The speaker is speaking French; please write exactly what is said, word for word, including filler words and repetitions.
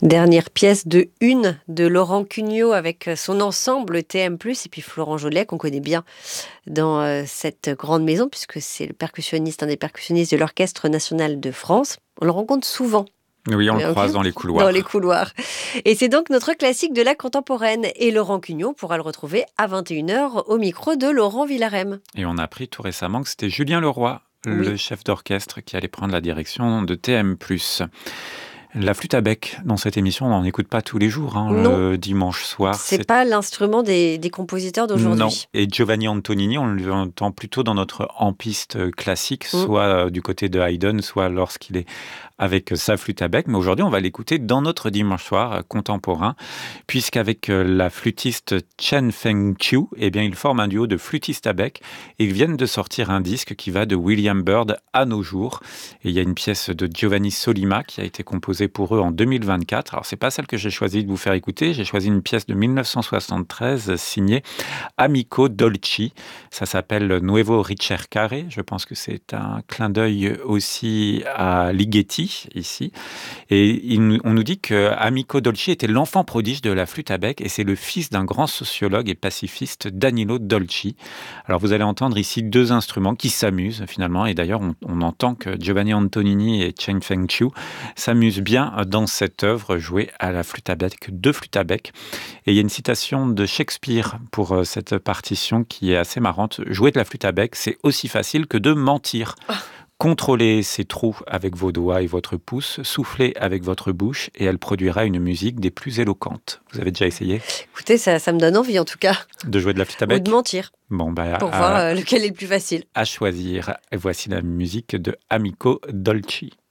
Dernière pièce de une de Laurent Cugnot avec son ensemble T M plus, et puis Florent Joliet qu'on connaît bien dans euh, cette grande maison puisque c'est le percussionniste, un des percussionnistes de l'Orchestre national de France. On le rencontre souvent. Oui, on le Ok. croise dans les couloirs. Dans les couloirs. Et c'est donc notre classique de la contemporaine. Et Laurent Cugnot pourra le retrouver à vingt et une heures au micro de Laurent Villarem. Et on a appris tout récemment que c'était Julien Leroy, Oui. le chef d'orchestre, qui allait prendre la direction de T M plus. La flûte à bec, dans cette émission, on n'en écoute pas tous les jours, hein, le dimanche soir. C'est, c'est pas l'instrument des, des compositeurs d'aujourd'hui. Non, et Giovanni Antonini, on l'entend plutôt dans notre en-piste classique, Mm. soit du côté de Haydn, soit lorsqu'il est avec sa flûte à bec. Mais aujourd'hui, on va l'écouter dans notre dimanche soir contemporain, puisqu'avec la flûtiste Chen Feng-Chiu, eh bien, ils forment un duo de flûtistes à bec. Et ils viennent de sortir un disque qui va de William Byrd à nos jours. Et il y a une pièce de Giovanni Solima qui a été composée pour eux en deux mille vingt-quatre. Alors, c'est pas celle que j'ai choisi de vous faire écouter. J'ai choisi une pièce de dix-neuf cent soixante-treize signée Amico Dolci. Ça s'appelle Nuovo Ricercare. Je pense que c'est un clin d'œil aussi à Ligeti, ici. Et il, on nous dit que Amico Dolci était l'enfant prodige de la flûte à bec et c'est le fils d'un grand sociologue et pacifiste, Danilo Dolci. Alors, vous allez entendre ici deux instruments qui s'amusent, finalement. Et d'ailleurs, on, on entend que Giovanni Antonini et Chen Feng-Chiu s'amusent bien dans cette œuvre jouée à la flûte à bec, deux flûtes à bec. Et il y a une citation de Shakespeare pour cette partition qui est assez marrante. Jouer de la flûte à bec, c'est aussi facile que de mentir. Oh. Contrôlez ces trous avec vos doigts et votre pouce, soufflez avec votre bouche et elle produira une musique des plus éloquentes. Vous avez déjà essayé ? Écoutez, ça, ça me donne envie en tout cas. De jouer de la flûte à bec ? Ou de mentir. Bon, bah, pour à, voir euh, lequel est le plus facile. À choisir. Et voici la musique de Amico Dolci.